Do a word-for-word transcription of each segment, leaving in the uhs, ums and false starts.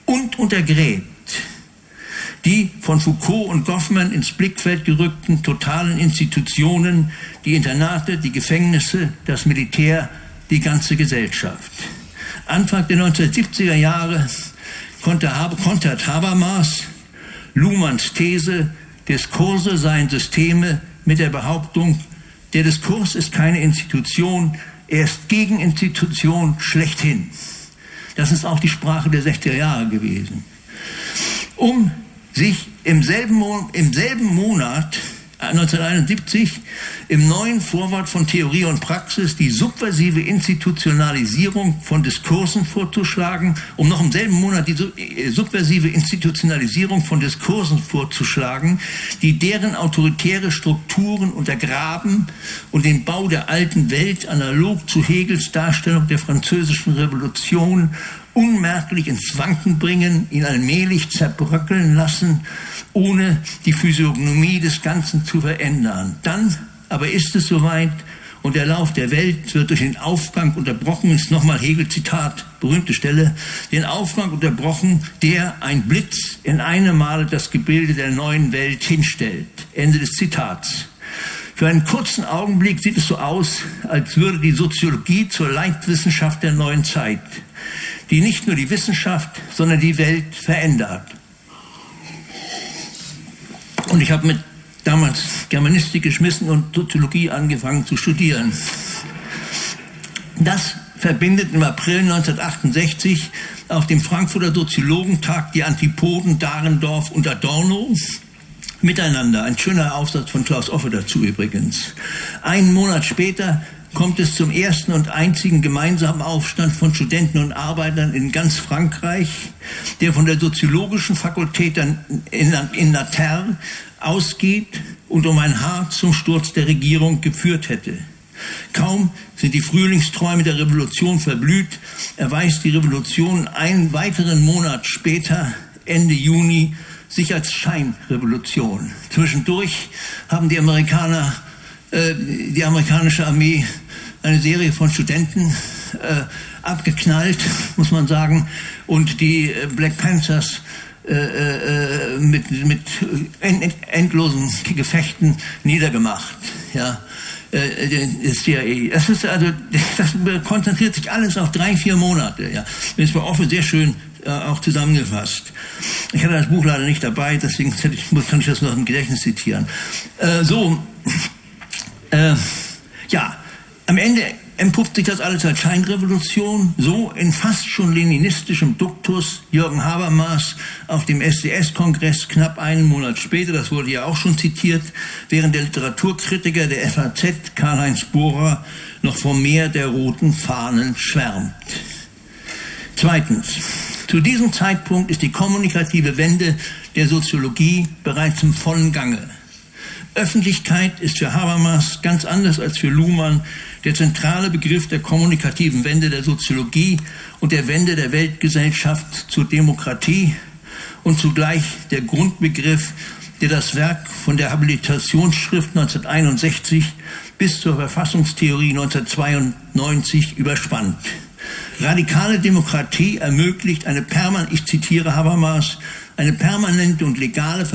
und untergräbt die von Foucault und Goffman ins Blickfeld gerückten totalen Institutionen, die Internate, die Gefängnisse, das Militär, die ganze Gesellschaft. Anfang der neunzehnhundertsiebziger Jahre kontert Habermas Luhmanns These, Diskurse seien Systeme mit der Behauptung, der Diskurs ist keine Institution, er ist Gegeninstitution schlechthin. Das ist auch die Sprache der sechziger Jahre gewesen. Um sich im selben, im selben Monat, neunzehnhunderteinundsiebzig, im neuen Vorwort von Theorie und Praxis die subversive Institutionalisierung von Diskursen vorzuschlagen, um noch im selben Monat die subversive Institutionalisierung von Diskursen vorzuschlagen, die deren autoritäre Strukturen untergraben und den Bau der alten Welt analog zu Hegels Darstellung der französischen Revolution unmerklich ins Wanken bringen, ihn allmählich zerbröckeln lassen, ohne die Physiognomie des Ganzen zu verändern. Dann aber ist es soweit und der Lauf der Welt wird durch den Aufgang unterbrochen, ist nochmal Hegel-Zitat, berühmte Stelle, den Aufgang unterbrochen, der ein Blitz in einem Male das Gebilde der neuen Welt hinstellt. Ende des Zitats. Für einen kurzen Augenblick sieht es so aus, als würde die Soziologie zur Leitwissenschaft der neuen Zeit, die nicht nur die Wissenschaft, sondern die Welt verändert. Und ich habe mit damals Germanistik geschmissen und Soziologie angefangen zu studieren. Das verbindet im April neunzehnhundertachtundsechzig auf dem Frankfurter Soziologentag die Antipoden Dahrendorf und Adorno miteinander. Ein schöner Aufsatz von Klaus Offe dazu übrigens. Einen Monat später kommt es zum ersten und einzigen gemeinsamen Aufstand von Studenten und Arbeitern in ganz Frankreich, der von der soziologischen Fakultät in Nanterre ausgeht und um ein Haar zum Sturz der Regierung geführt hätte. Kaum sind die Frühlingsträume der Revolution verblüht, erweist die Revolution einen weiteren Monat später, Ende Juni, sich als Scheinrevolution. Zwischendurch haben die Amerikaner, äh, die amerikanische Armee eine Serie von Studenten äh, abgeknallt, muss man sagen, und die äh, Black Panthers äh, äh, mit, mit end, endlosen Gefechten niedergemacht. Ja, äh, der C I A. Das ist also, das konzentriert sich alles auf drei, vier Monate. Ja, das war offen sehr schön äh, auch zusammengefasst. Ich hatte das Buch leider nicht dabei, deswegen kann ich das noch im Gedächtnis zitieren. Äh, so, äh, ja. Am Ende entpuppt sich das alles als Scheinrevolution, so in fast schon leninistischem Duktus Jürgen Habermas auf dem S D S-Kongress knapp einen Monat später, das wurde ja auch schon zitiert, während der Literaturkritiker der F A Z, Karl-Heinz Bohrer, noch vom Meer der roten Fahnen schwärmt. Zweitens, zu diesem Zeitpunkt ist die kommunikative Wende der Soziologie bereits im vollen Gange. Öffentlichkeit ist für Habermas ganz anders als für Luhmann der zentrale Begriff der kommunikativen Wende der Soziologie und der Wende der Weltgesellschaft zur Demokratie und zugleich der Grundbegriff, der das Werk von der Habilitationsschrift neunzehnhunderteinundsechzig bis zur Verfassungstheorie neunzehnhundertzweiundneunzig überspannt. Radikale Demokratie ermöglicht eine permanente, ich zitiere Habermas, eine permanente und legale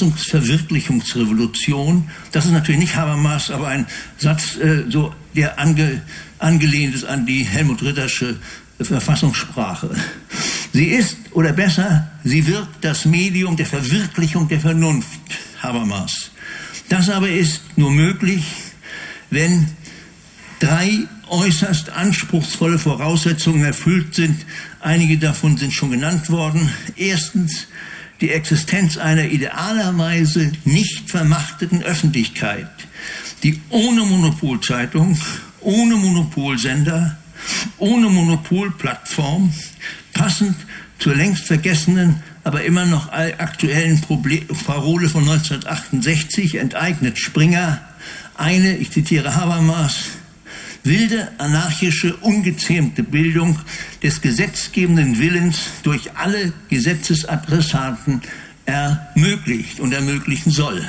Verfassungsverwirklichungsrevolution. Das ist natürlich nicht Habermas, aber ein Satz, äh, so, der ange, angelehnt ist an die Helmut Rittersche Verfassungssprache. Sie ist, oder besser, sie wird das Medium der Verwirklichung der Vernunft, Habermas. Das aber ist nur möglich, wenn drei äußerst anspruchsvolle Voraussetzungen erfüllt sind. Einige davon sind schon genannt worden. Erstens, die Existenz einer idealerweise nicht vermachteten Öffentlichkeit, die ohne Monopolzeitung, ohne Monopolsender, ohne Monopolplattform, passend zur längst vergessenen, aber immer noch aktuellen Problem, Parole von neunzehnhundertachtundsechzig, enteignet Springer, eine, ich zitiere Habermas, wilde, anarchische, ungezähmte Bildung des gesetzgebenden Willens durch alle Gesetzesadressaten ermöglicht und ermöglichen soll.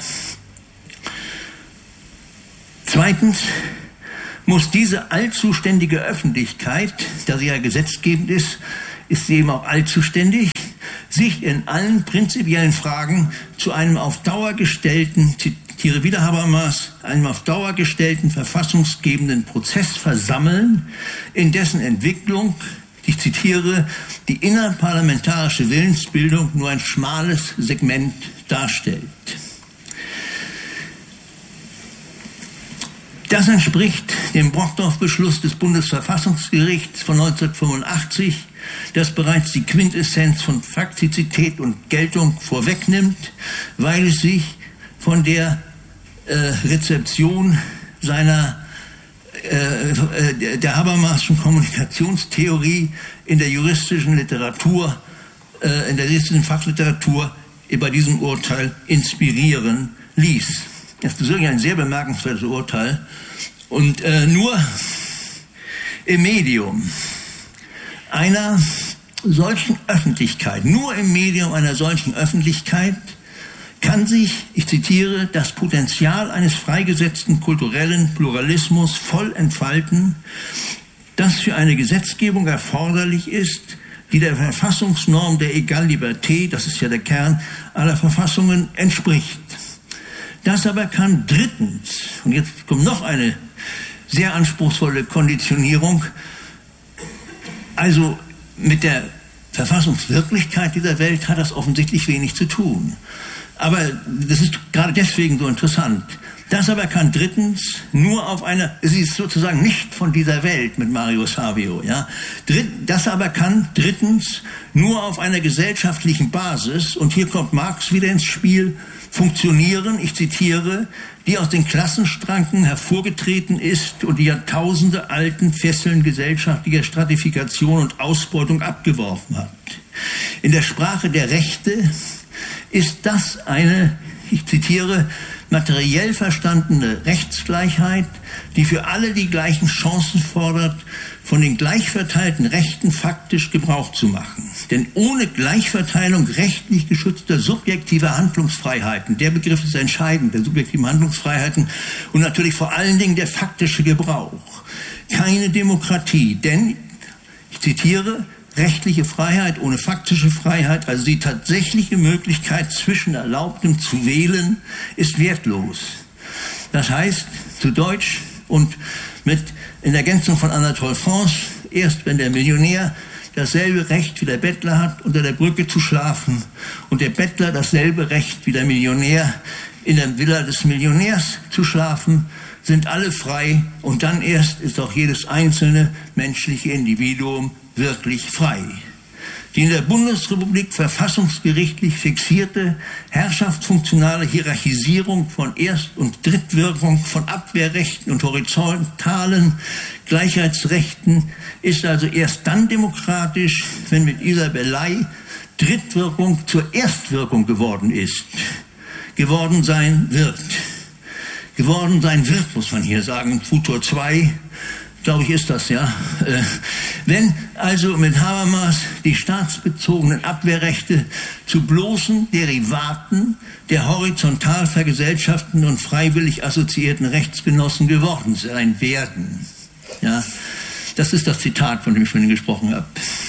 Zweitens muss diese allzuständige Öffentlichkeit, da sie ja gesetzgebend ist, ist sie eben auch allzuständig, sich in allen prinzipiellen Fragen zu einem auf Dauer gestellten, zitiere wieder Habermas, einem auf Dauer gestellten verfassungsgebenden Prozess versammeln, in dessen Entwicklung, ich zitiere, die innerparlamentarische Willensbildung nur ein schmales Segment darstellt. Das entspricht dem Brockdorff-Beschluss des Bundesverfassungsgerichts von neunzehnhundertfünfundachtzig, das bereits die Quintessenz von Faktizität und Geltung vorwegnimmt, weil es sich von der äh, Rezeption seiner äh, der Habermasschen Kommunikationstheorie in der juristischen Literatur, äh, in der juristischen Fachliteratur bei diesem Urteil inspirieren ließ. Das ist wirklich ein sehr bemerkenswertes Urteil. Und äh, nur im Medium einer solchen Öffentlichkeit, nur im Medium einer solchen Öffentlichkeit kann sich, ich zitiere, das Potenzial eines freigesetzten kulturellen Pluralismus voll entfalten, das für eine Gesetzgebung erforderlich ist, die der Verfassungsnorm der Egalité, das ist ja der Kern aller Verfassungen, entspricht. Das aber kann drittens, und jetzt kommt noch eine sehr anspruchsvolle Konditionierung, also mit der Verfassungswirklichkeit dieser Welt hat das offensichtlich wenig zu tun. Aber das ist gerade deswegen so interessant. Das aber kann drittens nur auf einer, es ist sozusagen nicht von dieser Welt mit Mario Savio, ja. Das aber kann drittens nur auf einer gesellschaftlichen Basis, und hier kommt Marx wieder ins Spiel, funktionieren, ich zitiere, die aus den Klassenstranken hervorgetreten ist und die Jahrtausende alten Fesseln gesellschaftlicher Stratifikation und Ausbeutung abgeworfen hat. In der Sprache der Rechte ist das eine, ich zitiere, materiell verstandene Rechtsgleichheit, die für alle die gleichen Chancen fordert, von den gleichverteilten Rechten faktisch Gebrauch zu machen. Denn ohne Gleichverteilung rechtlich geschützter subjektiver Handlungsfreiheiten, der Begriff ist entscheidend, der subjektiven Handlungsfreiheiten, und natürlich vor allen Dingen der faktische Gebrauch, keine Demokratie. Denn, ich zitiere, rechtliche Freiheit ohne faktische Freiheit, also die tatsächliche Möglichkeit zwischen Erlaubtem zu wählen, ist wertlos. Das heißt, zu Deutsch und mit in Ergänzung von Anatole France, erst wenn der Millionär dasselbe Recht wie der Bettler hat, unter der Brücke zu schlafen, und der Bettler dasselbe Recht wie der Millionär, in der Villa des Millionärs zu schlafen, sind alle frei, und dann erst ist auch jedes einzelne menschliche Individuum wirklich frei. Die in der Bundesrepublik verfassungsgerichtlich fixierte herrschaftsfunktionale Hierarchisierung von Erst- und Drittwirkung von Abwehrrechten und horizontalen Gleichheitsrechten ist also erst dann demokratisch, wenn mit Isabellei Drittwirkung zur Erstwirkung geworden ist, geworden sein wird. Geworden sein wird, muss man hier sagen, Futur zwei, glaube ich, ist das, ja. Äh, wenn also mit Habermas die staatsbezogenen Abwehrrechte zu bloßen Derivaten der horizontal vergesellschafteten und freiwillig assoziierten Rechtsgenossen geworden sein werden. Ja, das ist das Zitat, von dem ich vorhin gesprochen habe.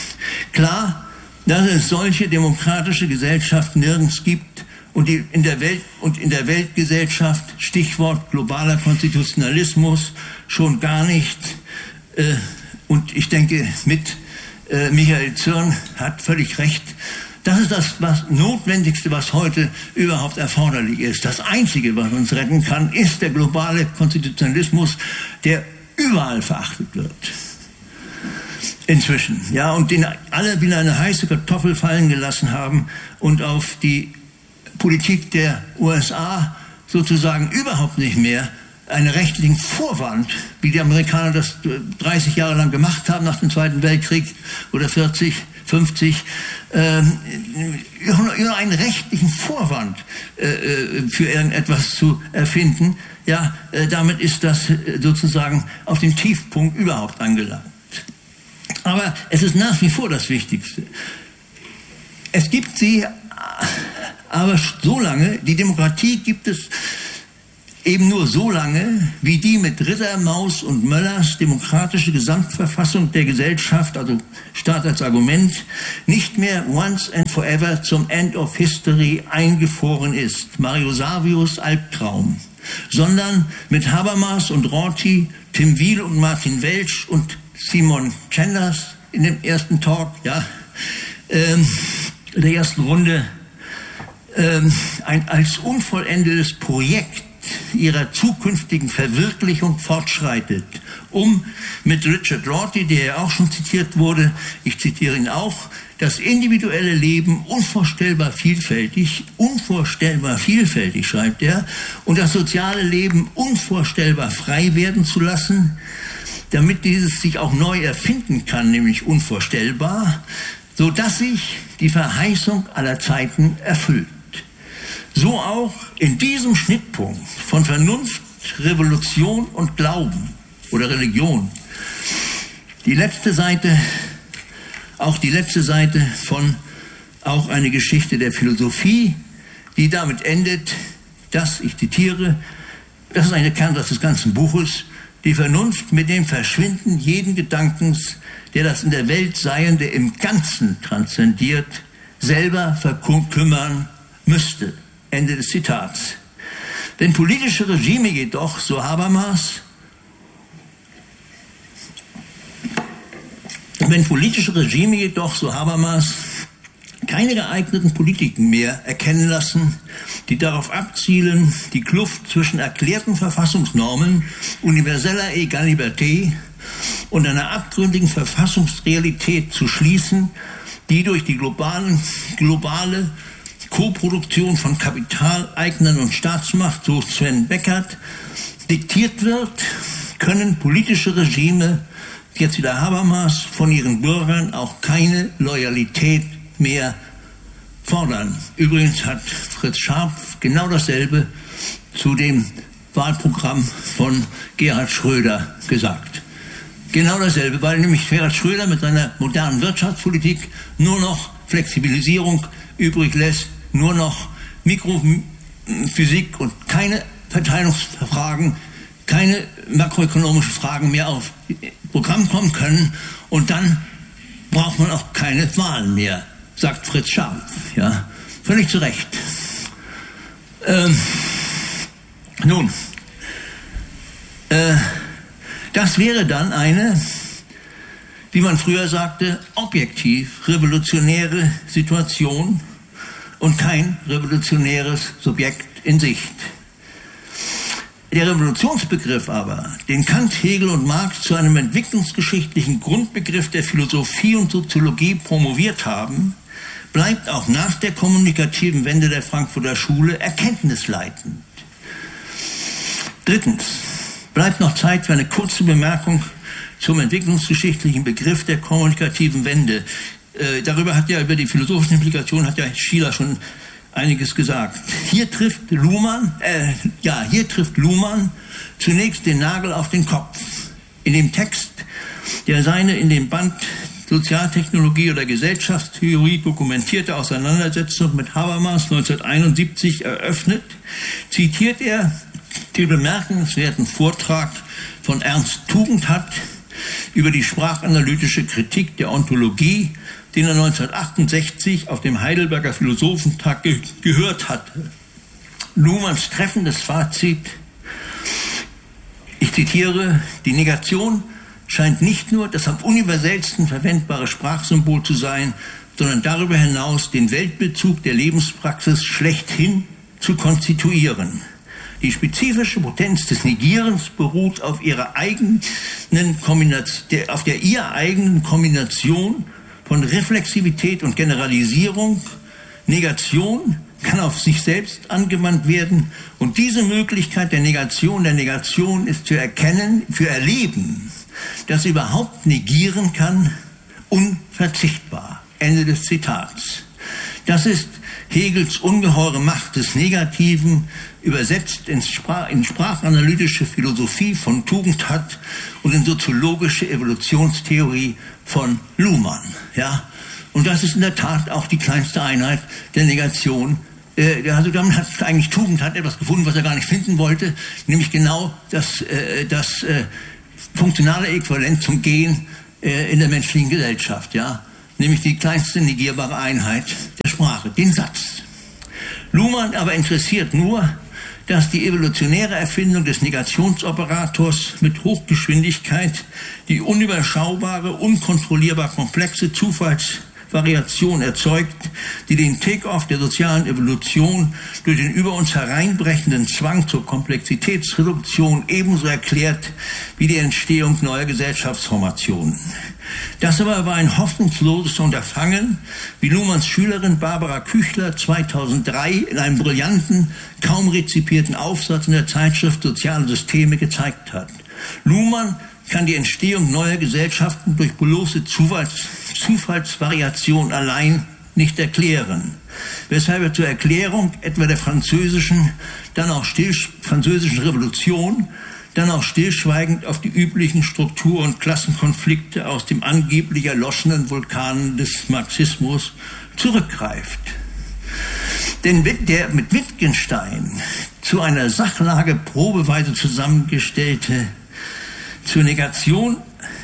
Klar, dass es solche demokratische Gesellschaften nirgends gibt, und die in der Welt und in der Weltgesellschaft, Stichwort globaler Konstitutionalismus, schon gar nicht. Äh, und ich denke, mit äh, Michael Zürn hat völlig recht. Das ist das was Notwendigste, was heute überhaupt erforderlich ist. Das Einzige, was uns retten kann, ist der globale Konstitutionalismus, der überall verachtet wird. Inzwischen. Ja, und den alle wie eine heiße Kartoffel fallen gelassen haben und auf die Politik der U S A sozusagen überhaupt nicht mehr einen rechtlichen Vorwand, wie die Amerikaner das dreißig Jahre lang gemacht haben nach dem Zweiten Weltkrieg oder vierzig, fünfzig, äh, über einen rechtlichen Vorwand äh, für irgendetwas zu erfinden. Ja, äh, damit ist das sozusagen auf den Tiefpunkt überhaupt angelangt. Aber es ist nach wie vor das Wichtigste. Es gibt sie, aber so lange, die Demokratie gibt es eben nur so lange, wie die mit Ritter, Maus und Möllers demokratische Gesamtverfassung der Gesellschaft, also Staat als Argument, nicht mehr once and forever zum End of History eingefroren ist, Mario Savios Albtraum, sondern mit Habermas und Rorty, Tim Wiel und Martin Welsch und Simon Chanders in dem ersten Talk, ja, ähm, der ersten Runde, ähm, ein als unvollendetes Projekt ihrer zukünftigen Verwirklichung fortschreitet, um mit Richard Rorty, der ja auch schon zitiert wurde, ich zitiere ihn auch, das individuelle Leben unvorstellbar vielfältig, unvorstellbar vielfältig, schreibt er, und das soziale Leben unvorstellbar frei werden zu lassen, damit dieses sich auch neu erfinden kann, nämlich unvorstellbar, so dass sich die Verheißung aller Zeiten erfüllt. So auch in diesem Schnittpunkt von Vernunft, Revolution und Glauben oder Religion. Die letzte Seite, auch die letzte Seite von auch eine Geschichte der Philosophie, die damit endet, dass, ich zitiere, das ist eine Kernsatz des ganzen Buches, die Vernunft mit dem Verschwinden jeden Gedankens, der das in der Welt Seiende im Ganzen transzendiert, selber verkümmern müsste. Ende des Zitats. Wenn politische Regime jedoch, so Habermas, wenn politische Regime jedoch, so Habermas, keine geeigneten Politiken mehr erkennen lassen, die darauf abzielen, die Kluft zwischen erklärten Verfassungsnormen, universeller Egaliberté und einer abgründigen Verfassungsrealität zu schließen, die durch die globalen, globale Koproduktion von Kapitaleignern und Staatsmacht, so Sven Beckert, diktiert wird, können politische Regime, jetzt wieder Habermas, von ihren Bürgern auch keine Loyalität mehr fordern. Übrigens hat Fritz Scharpf genau dasselbe zu dem Wahlprogramm von Gerhard Schröder gesagt. Genau dasselbe, weil nämlich Gerhard Schröder mit seiner modernen Wirtschaftspolitik nur noch Flexibilisierung übrig lässt, nur noch Mikrophysik und keine Verteilungsfragen, keine makroökonomischen Fragen mehr auf Programm kommen können, und dann braucht man auch keine Wahlen mehr, sagt Fritz Scharpf. Ja, völlig zu Recht. Ähm, nun, äh, das wäre dann eine, wie man früher sagte, objektiv revolutionäre Situation und kein revolutionäres Subjekt in Sicht. Der Revolutionsbegriff aber, den Kant, Hegel und Marx zu einem entwicklungsgeschichtlichen Grundbegriff der Philosophie und Soziologie promoviert haben, bleibt auch nach der kommunikativen Wende der Frankfurter Schule erkenntnisleitend. Drittens, bleibt noch Zeit für eine kurze Bemerkung zum entwicklungsgeschichtlichen Begriff der kommunikativen Wende. Äh, darüber hat ja, über die philosophischen Implikationen hat ja Schiller schon einiges gesagt. Hier trifft Luhmann, äh, ja, hier trifft Luhmann zunächst den Nagel auf den Kopf. In dem Text, der seine in dem Band Sozialtechnologie oder Gesellschaftstheorie dokumentierte Auseinandersetzung mit Habermas neunzehnhunderteinundsiebzig eröffnet, zitiert er den bemerkenswerten Vortrag von Ernst Tugendhat über die sprachanalytische Kritik der Ontologie, den er neunzehnhundertachtundsechzig auf dem Heidelberger Philosophentag ge gehört hatte. Luhmanns treffendes Fazit, ich zitiere, die Negation scheint nicht nur das am universellsten verwendbare Sprachsymbol zu sein, sondern darüber hinaus den Weltbezug der Lebenspraxis schlechthin zu konstituieren. Die spezifische Potenz des Negierens beruht auf ihrer eigenen Kombination, auf der ihr eigenen Kombination von Reflexivität und Generalisierung. Negation kann auf sich selbst angewandt werden, und diese Möglichkeit der Negation der Negation ist zu erkennen, für Erleben, das überhaupt negieren kann, unverzichtbar. Ende des Zitats. Das ist Hegels ungeheure Macht des Negativen, übersetzt in, Sprach, in sprachanalytische Philosophie von Tugendhat und in soziologische Evolutionstheorie von Luhmann. Ja? Und das ist in der Tat auch die kleinste Einheit der Negation, Äh, also damit hat eigentlich Tugend hat etwas gefunden, was er gar nicht finden wollte, nämlich genau das, äh, das äh, funktionale Äquivalent zum Gen äh, in der menschlichen Gesellschaft, ja, nämlich die kleinste negierbare Einheit der Sprache, den Satz. Luhmann aber interessiert nur, dass die evolutionäre Erfindung des Negationsoperators mit Hochgeschwindigkeit die unüberschaubare, unkontrollierbar komplexe Zufallsvariation erzeugt, die den Take-off der sozialen Evolution durch den über uns hereinbrechenden Zwang zur Komplexitätsreduktion ebenso erklärt wie die Entstehung neuer Gesellschaftsformationen. Das aber war ein hoffnungsloses Unterfangen, wie Luhmanns Schülerin Barbara Küchler zweitausenddrei in einem brillanten, kaum rezipierten Aufsatz in der Zeitschrift Soziale Systeme gezeigt hat. Luhmann kann die Entstehung neuer Gesellschaften durch bloße Zufalls, Zufallsvariation allein nicht erklären, weshalb er zur Erklärung etwa der französischen, dann auch still, französischen Revolution dann auch stillschweigend auf die üblichen Struktur- und Klassenkonflikte aus dem angeblich erloschenen Vulkan des Marxismus zurückgreift. Denn der mit Wittgenstein zu einer Sachlage probeweise zusammengestellte, zur Negation,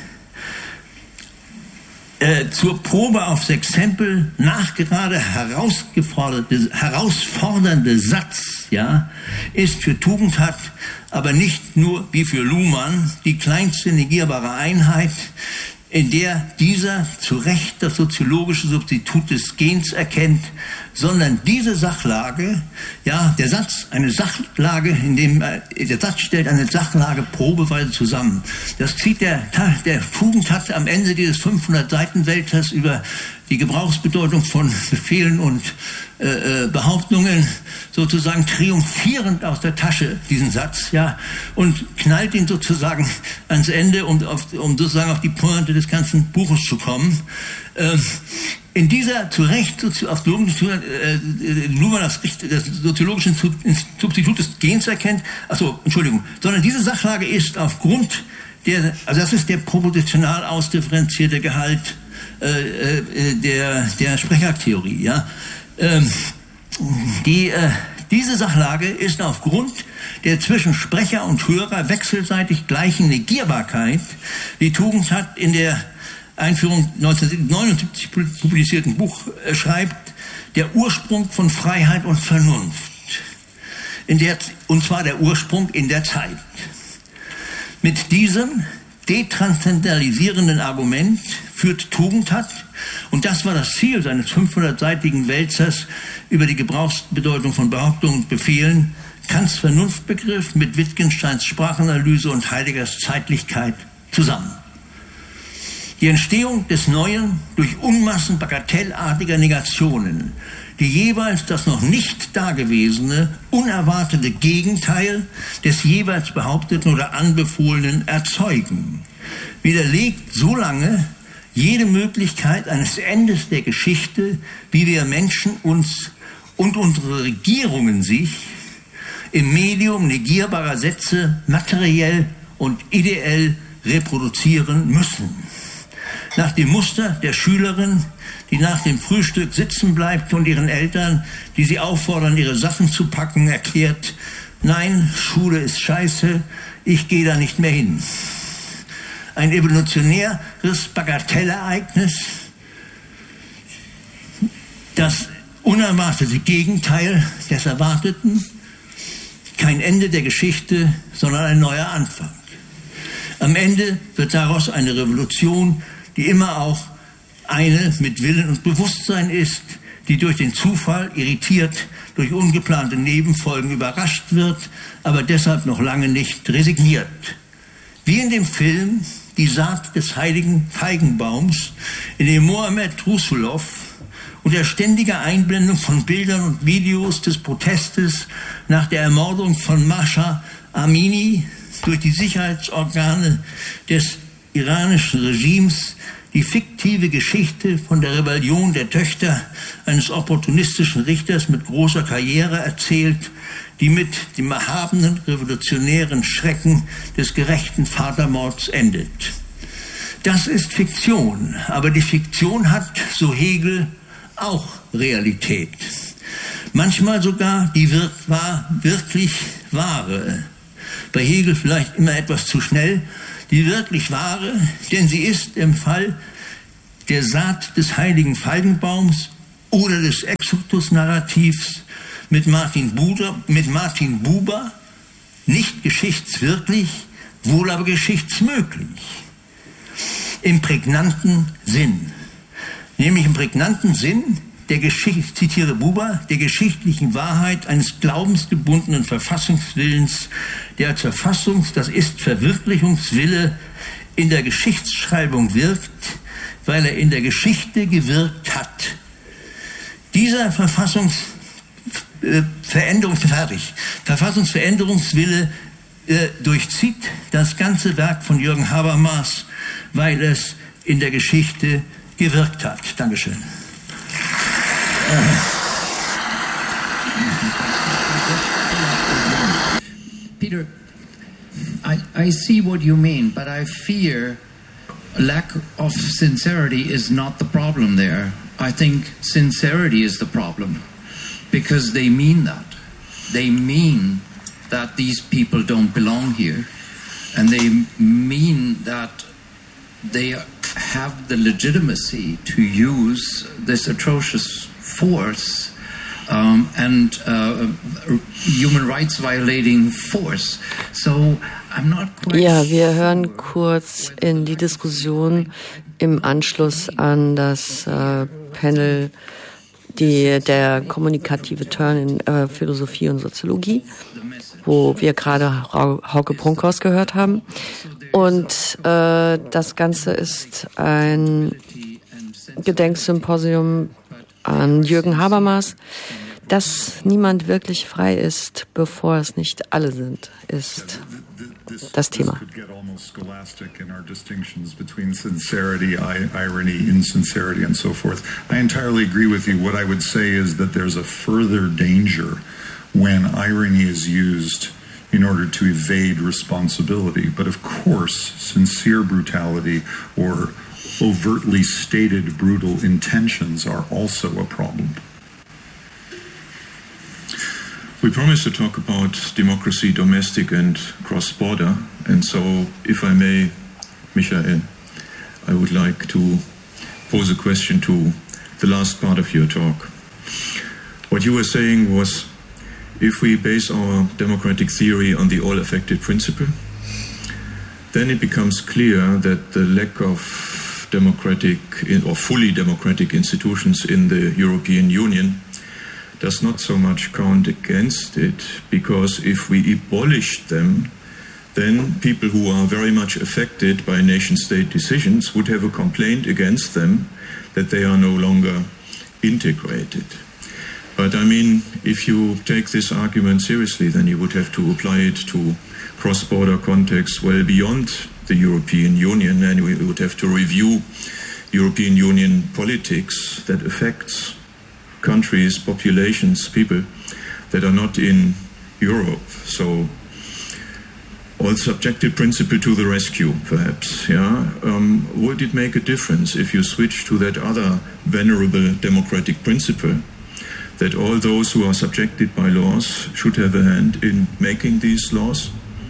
äh, zur Probe aufs Exempel nachgerade herausgeforderte, herausfordernde Satz, ja, ist für Tugendhat aber nicht nur wie für Luhmann die kleinste negierbare Einheit, in der dieser zu Recht das soziologische Substitut des Gens erkennt, sondern diese Sachlage, ja, der Satz, eine Sachlage, in dem der Satz stellt eine Sachlage probeweise zusammen. Das zieht der, der Tugendhat am Ende dieses fünfhundert Seiten Wälzers über die Gebrauchsbedeutung von Befehlen und äh, Behauptungen sozusagen triumphierend aus der Tasche, diesen Satz, ja, und knallt ihn sozusagen ans Ende, um, auf, um sozusagen auf die Pointe des ganzen Buches zu kommen. Äh, in dieser zu Recht auf äh, Luhmann das, das soziologische Substitut des Gens erkennt, achso, Entschuldigung, sondern diese Sachlage ist aufgrund der, also das ist der propositional ausdifferenzierte Gehalt äh, der, der Sprechaktheorie, ja. Ähm, die, äh, diese Sachlage ist aufgrund der zwischen Sprecher und Hörer wechselseitig gleichen Negierbarkeit, die Tugendhat in der Einführung neunzehnhundertneunundsiebzig publizierten Buch äh, schreibt, der Ursprung von Freiheit und Vernunft, in der, und zwar der Ursprung in der Zeit. Mit diesem detranszendentalisierenden Argument führt Tugendhat, und das war das Ziel seines fünfhundertseitigen Wälzers über die Gebrauchsbedeutung von Behauptungen und Befehlen, Kants Vernunftbegriff mit Wittgensteins Sprachanalyse und Heideggers Zeitlichkeit zusammen. Die Entstehung des Neuen durch Unmassen bagatellartiger Negationen, die jeweils das noch nicht Dagewesene, unerwartete Gegenteil des jeweils Behaupteten oder Anbefohlenen erzeugen, widerlegt so lange jede Möglichkeit eines Endes der Geschichte, wie wir Menschen uns und unsere Regierungen sich im Medium negierbarer Sätze materiell und ideell reproduzieren müssen. Nach dem Muster der Schülerin, die nach dem Frühstück sitzen bleibt und ihren Eltern, die sie auffordern, ihre Sachen zu packen, erklärt: Nein, Schule ist scheiße, ich gehe da nicht mehr hin. Ein evolutionäres Bagatellereignis, das unerwartete Gegenteil des Erwarteten, kein Ende der Geschichte, sondern ein neuer Anfang. Am Ende wird daraus eine Revolution, die immer auch eine mit Willen und Bewusstsein ist, die durch den Zufall irritiert, durch ungeplante Nebenfolgen überrascht wird, aber deshalb noch lange nicht resigniert. Wie in dem Film Die Saat des heiligen Feigenbaums, in dem Mohamed Trusolov unter ständiger Einblendung von Bildern und Videos des Protestes nach der Ermordung von Mahsa Amini durch die Sicherheitsorgane des iranischen Regimes die fiktive Geschichte von der Rebellion der Töchter eines opportunistischen Richters mit großer Karriere erzählt, die mit dem erhabenen revolutionären Schrecken des gerechten Vatermords endet. Das ist Fiktion, aber die Fiktion hat, so Hegel, auch Realität. Manchmal sogar die wir, war, wirklich wahre. Bei Hegel vielleicht immer etwas zu schnell. Die wirklich wahre, denn sie ist im Fall der Saat des heiligen Feigenbaums oder des Exodus-Narrativs mit Martin Buber, mit Martin Buber nicht geschichtswirklich, wohl aber geschichtsmöglich. Im prägnanten Sinn. Nämlich im prägnanten Sinn der Geschichte, zitiere Buber, der geschichtlichen Wahrheit eines glaubensgebundenen Verfassungswillens, der als Verfassungs-, das ist Verwirklichungswille in der Geschichtsschreibung wirkt, weil er in der Geschichte gewirkt hat. Dieser Verfassungsveränderungs, fertig, Verfassungsveränderungswille äh, durchzieht das ganze Werk von Jürgen Habermas, weil es in der Geschichte gewirkt hat. Dankeschön. Peter, I, I see what you mean, but I fear lack of sincerity is not the problem there. I think sincerity is the problem, because they mean that. They mean that these people don't belong here, and they mean that they have the legitimacy to use this atrocious force um, and uh, human rights violating force. So I'm not quite Ja, wir hören kurz in die Diskussion im Anschluss an das äh, Panel die, der kommunikative Turn in äh, Philosophie und Soziologie, wo wir gerade Hauke Prunkhaus gehört haben. Und äh, das Ganze ist ein Gedenksymposium an Jürgen Habermas. Dass niemand wirklich frei ist, bevor es nicht alle sind, ist das Thema. Sincerity, irony, insincerity, and so forth. I entirely agree with you. What I would say is that there's a further danger when irony is used in order to evade responsibility. But of course, sincere brutality or overtly stated brutal intentions are also a problem. We promised to talk about democracy, domestic and cross-border, and so, if I may, Michael, I would like to pose a question to the last part of your talk. What you were saying was, if we base our democratic theory on the all-affected principle, then it becomes clear that the lack of democratic or fully democratic institutions in the European Union does not so much count against it, because if we abolished them, then people who are very much affected by nation-state decisions would have a complaint against them that they are no longer integrated. But I mean, if you take this argument seriously, then you would have to apply it to cross-border contexts well beyond the European Union, and we would have to review European Union politics that affects countries, populations, people that are not in Europe. So, all subjective principle to the rescue, perhaps. Yeah, um, would it make a difference if you switch to that other venerable democratic principle, that all those who are subjected by laws should have a hand in making these laws?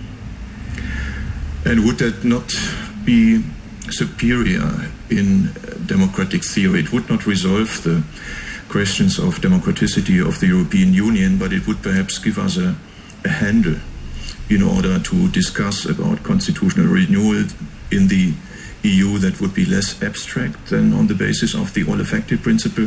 And would that not be superior in democratic theory? It would not resolve the questions of democraticity of the European Union, but it would perhaps give us a, a handle in order to discuss about constitutional renewal in the E U that would be less abstract than on the basis of the all-affected principle?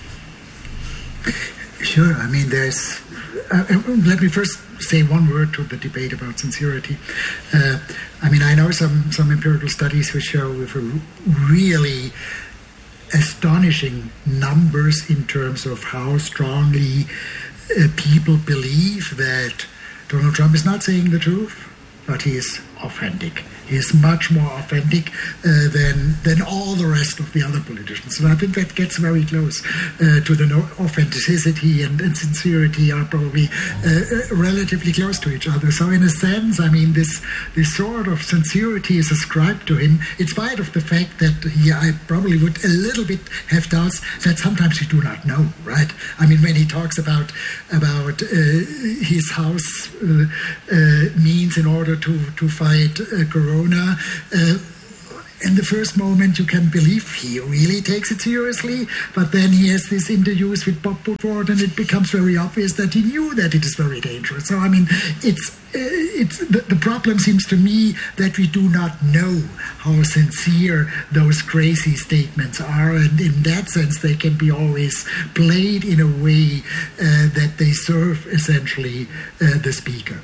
Sure. I mean, there's... Uh, let me first say one word to the debate about sincerity. Uh, I mean, I know some, some empirical studies which show with a really astonishing numbers in terms of how strongly uh, people believe that Donald Trump is not saying the truth, but he is authentic. He is much more authentic uh, than than all the rest of the other politicians. And I think that gets very close uh, to the no- authenticity and, and sincerity are probably uh, relatively close to each other. So in a sense, I mean, this this sort of sincerity is ascribed to him, in spite of the fact that he, I probably would a little bit have doubts that sometimes you do not know, right? I mean, when he talks about about uh, his house uh, uh, means in order to to fight uh, Corona. Uh, In the first moment, you can believe he really takes it seriously, but then he has these interviews with Bob Woodward, and it becomes very obvious that he knew that it is very dangerous. So, I mean, it's uh, it's the, the problem seems to me that we do not know how sincere those crazy statements are, and in that sense, they can be always played in a way uh, that they serve essentially uh, the speaker.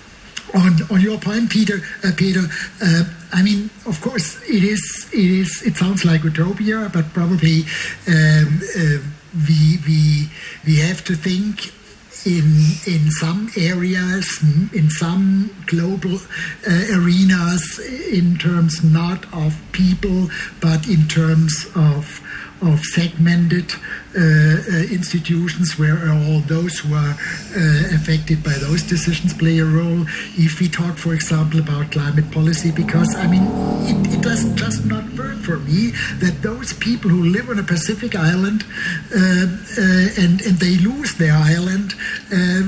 On on your point, Peter, uh, Peter. Uh, I mean, of course, it is. It is. It sounds like utopia, but probably um, uh, we we we have to think in in some areas, in some global uh, arenas, in terms not of people, but in terms of of segmented uh, uh, institutions where all those who are uh, affected by those decisions play a role. If we talk, for example, about climate policy, because, I mean, it, it does just not work for me that those people who live on a Pacific island uh, uh, and, and they lose their island, uh,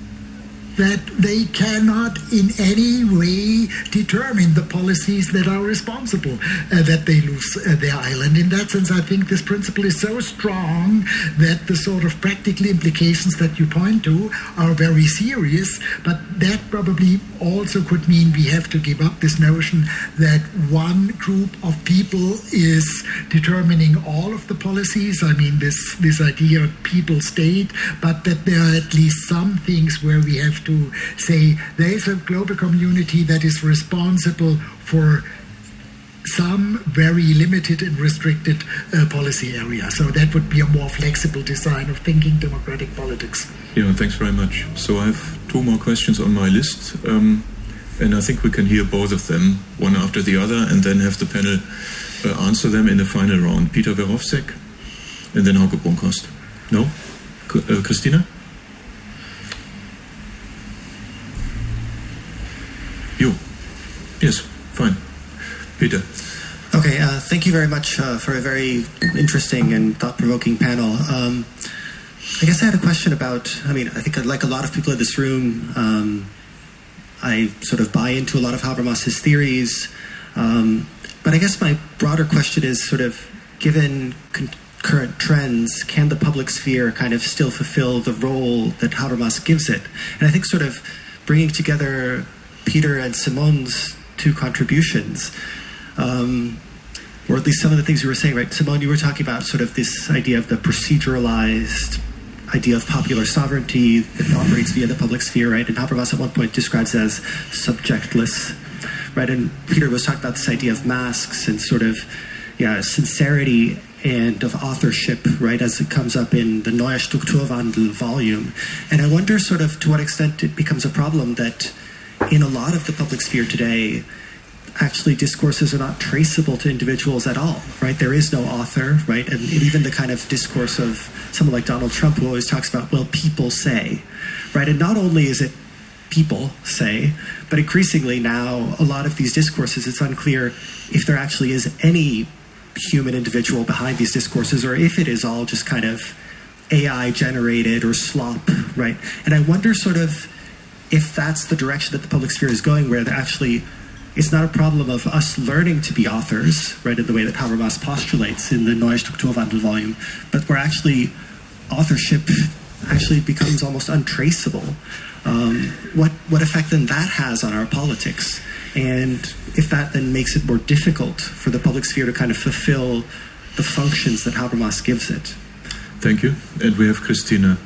that they cannot in any way determine the policies that are responsible uh, that they lose uh, their island. In that sense, I think this principle is so strong that the sort of practical implications that you point to are very serious, but that probably also could mean we have to give up this notion that one group of people is determining all of the policies. I mean, this, this idea of people state, but that there are at least some things where we have to say there is a global community that is responsible for some very limited and restricted uh, policy area. So that would be a more flexible design of thinking democratic politics. Yeah, thanks very much. So I have two more questions on my list, um, and I think we can hear both of them, one after the other, and then have the panel uh, answer them in the final round. Peter Verovsek, and then Hauke Bronkhorst. No? C- uh, Christina? You. Yes, fine. Peter. Okay, uh, thank you very much uh, for a very interesting and thought-provoking panel. Um, I guess I had a question about, I mean, I think like a lot of people in this room, um, I sort of buy into a lot of Habermas's theories, um, but I guess my broader question is sort of, given con- current trends, can the public sphere kind of still fulfill the role that Habermas gives it? And I think sort of bringing together Peter and Simone's two contributions, um, or at least some of the things you were saying, right? Simone, you were talking about sort of this idea of the proceduralized idea of popular sovereignty that operates via the public sphere, right? And Habermas at one point describes it as subjectless, right? And Peter was talking about this idea of masks and sort of, yeah, sincerity and of authorship, right, as it comes up in the Neue Strukturwandel volume. And I wonder sort of to what extent it becomes a problem that in a lot of the public sphere today, actually discourses are not traceable to individuals at all, right? There is no author, right? And even the kind of discourse of someone like Donald Trump, who always talks about, well, people say, right? And not only is it people say, but increasingly now, a lot of these discourses, it's unclear if there actually is any human individual behind these discourses, or if it is all just kind of A I generated or slop, right? And I wonder sort of if that's the direction that the public sphere is going, where actually it's not a problem of us learning to be authors, right, in the way that Habermas postulates in the Neue Strukturwandel volume, but where actually authorship actually becomes almost untraceable. Um, what what effect then that has on our politics? And if that then makes it more difficult for the public sphere to kind of fulfill the functions that Habermas gives it. Thank you. And we have Christina.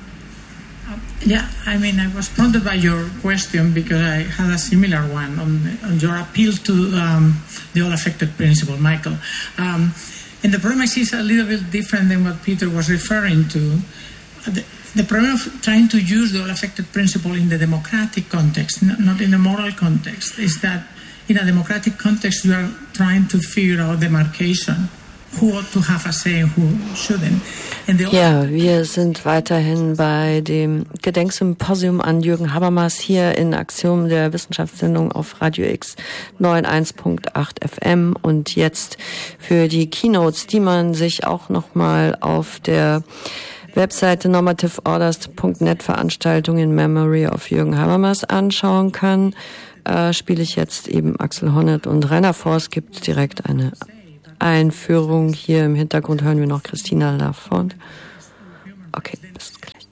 Yeah, I mean, I was prompted by your question because I had a similar one on, on your appeal to um, the all-affected principle, Michael. Um, and the problem I see is a little bit different than what Peter was referring to. The, the problem of trying to use the all-affected principle in the democratic context, not in the moral context, is that in a democratic context, you are trying to figure out demarcation. Who ought to have a say and who shouldn't. Ja, wir sind weiterhin bei dem Gedenksymposium an Jürgen Habermas hier in Aktion der Wissenschaftssendung auf Radio X neunundneunzig Komma acht F M und jetzt für die Keynotes, die man sich auch nochmal auf der Webseite normative orders Punkt net Veranstaltungen in Memory of Jürgen Habermas anschauen kann, äh, spiele ich jetzt eben Axel Honneth und Rainer Forst gibt direkt eine Einführung. Hier im Hintergrund hören wir noch Christina Lafont. Okay, bis gleich.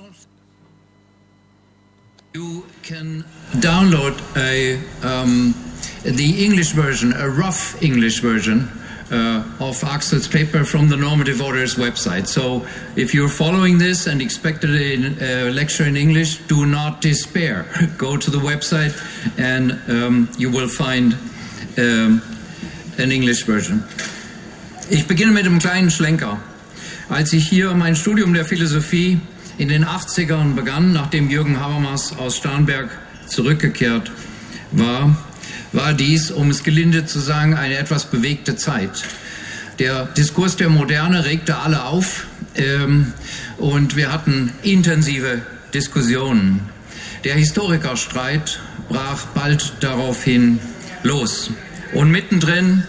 You can download a um, the English version, a rough English version uh, of Axel's paper from the Normative Orders website. So if you're following this and expected a uh, lecture in English, do not despair. Go to the website and um, you will find um, an English version. Ich beginne mit einem kleinen Schlenker. Als ich hier mein Studium der Philosophie in den achtzigern begann, nachdem Jürgen Habermas aus Starnberg zurückgekehrt war, war dies, um es gelinde zu sagen, eine etwas bewegte Zeit. Der Diskurs der Moderne regte alle auf ähm, und wir hatten intensive Diskussionen. Der Historikerstreit brach bald daraufhin los. Und mittendrin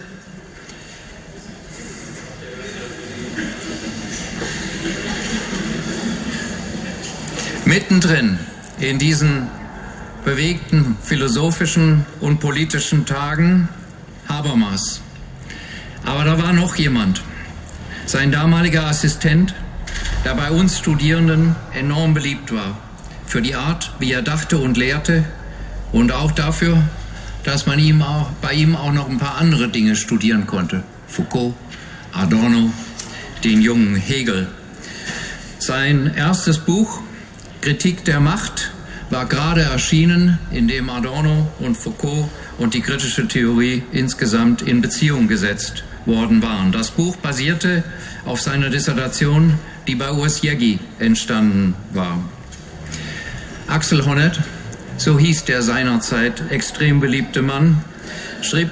mittendrin in diesen bewegten philosophischen und politischen Tagen Habermas. Aber da war noch jemand, sein damaliger Assistent, der bei uns Studierenden enorm beliebt war, für die Art, wie er dachte und lehrte und auch dafür, dass man ihm auch, bei ihm auch noch ein paar andere Dinge studieren konnte. Foucault, Adorno, den jungen Hegel. Sein erstes Buch, Kritik der Macht, war gerade erschienen, in dem Adorno und Foucault und die kritische Theorie insgesamt in Beziehung gesetzt worden waren. Das Buch basierte auf seiner Dissertation, die bei Urs Jägi entstanden war. Axel Honneth, so hieß der seinerzeit extrem beliebte Mann, schrieb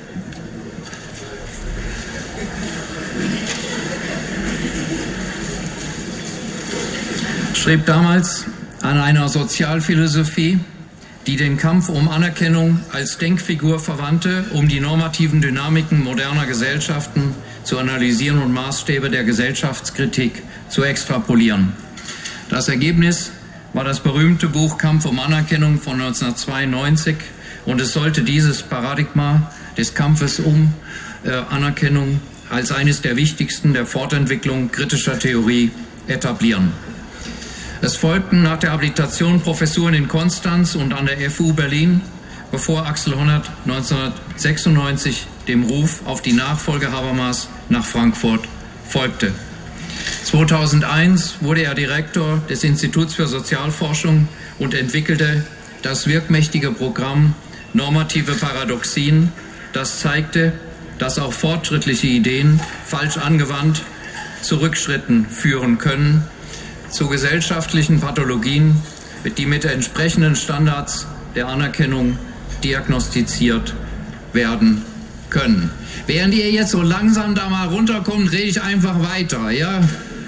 schrieb damals an einer Sozialphilosophie, die den Kampf um Anerkennung als Denkfigur verwandte, um die normativen Dynamiken moderner Gesellschaften zu analysieren und Maßstäbe der Gesellschaftskritik zu extrapolieren. Das Ergebnis war das berühmte Buch Kampf um Anerkennung von neunzehnhundertzweiundneunzig und es sollte dieses Paradigma des Kampfes um äh, Anerkennung als eines der wichtigsten der Fortentwicklung kritischer Theorie etablieren. Es folgten nach der Habilitation Professuren in Konstanz und an der F U Berlin, bevor Axel Honneth neunzehnhundertsechsundneunzig dem Ruf auf die Nachfolge Habermas nach Frankfurt folgte. zweitausendeins wurde er Direktor des Instituts für Sozialforschung und entwickelte das wirkmächtige Programm Normative Paradoxien, das zeigte, dass auch fortschrittliche Ideen falsch angewandt zu Rückschritten führen können, zu gesellschaftlichen Pathologien, die mit entsprechenden Standards der Anerkennung diagnostiziert werden können. Während ihr jetzt so langsam da mal runterkommt, rede ich einfach weiter, ja?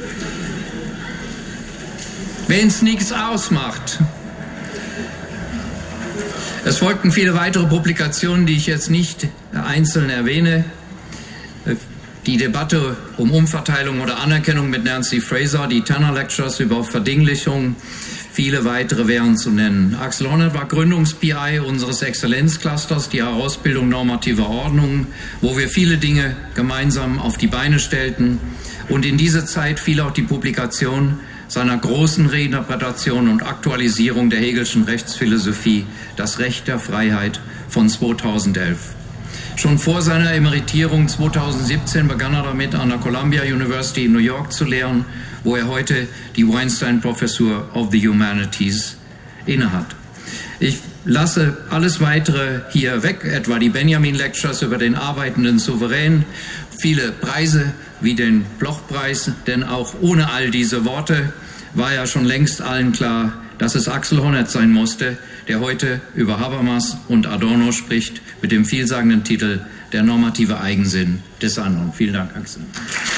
Wenn es nichts ausmacht. Es folgten viele weitere Publikationen, die ich jetzt nicht einzeln erwähne. Die Debatte um Umverteilung oder Anerkennung mit Nancy Fraser, die Tanner Lectures über Verdinglichung, viele weitere wären zu nennen. Axel Honneth war Gründungs-P I unseres Exzellenzclusters, die Herausbildung normativer Ordnungen, wo wir viele Dinge gemeinsam auf die Beine stellten. Und in diese Zeit fiel auch die Publikation seiner großen Reinterpretation und Aktualisierung der Hegelschen Rechtsphilosophie, das Recht der Freiheit von zweitausendelf. Schon vor seiner Emeritierung zweitausendsiebzehn begann er damit, an der Columbia University in New York zu lehren, wo er heute die Weinstein-Professur of the Humanities innehat. Ich lasse alles Weitere hier weg, etwa die Benjamin Lectures über den arbeitenden Souverän, viele Preise wie den Bloch-Preis, denn auch ohne all diese Worte war ja schon längst allen klar, dass es Axel Honneth sein musste, der heute über Habermas und Adorno spricht, mit dem vielsagenden Titel Der normative Eigensinn des anderen. Vielen Dank, Axel.